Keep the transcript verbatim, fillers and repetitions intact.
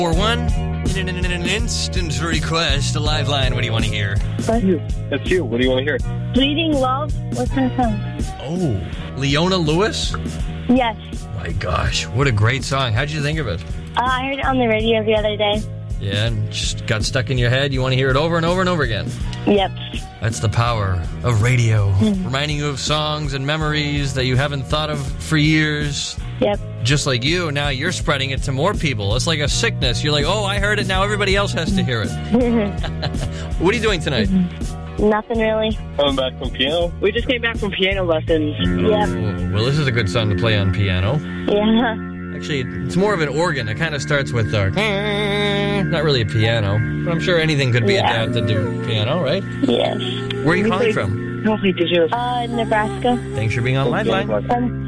four one, in an, in an instant request, a live line. What do you want to hear? That's you. That's you. What do you want to hear? Bleeding Love. What's that song? Oh, Leona Lewis? Yes. My gosh, what a great song. How'd you think of it? Uh, I heard it on the radio the other day. Yeah, and just got stuck in your head. You want to hear it over and over and over again? Yep. That's the power of radio. Reminding you of songs and memories that you haven't thought of for years. Yep. Just like you, now you're spreading it to more people. It's like a sickness. You're like, oh, I heard it, now everybody else has to hear it. What are you doing tonight? Nothing really. Coming back from piano. We just came back from piano lessons. Yep. Oh, well, this is a good song to play on piano. Yeah. Actually, it's more of an organ. It kind of starts with a... Not really a piano, but I'm sure anything could be Yeah. adapted to piano, right? Yes. Where are you calling from? Hopefully, did you? Uh, Nebraska. Thanks for being on Liveline. Um,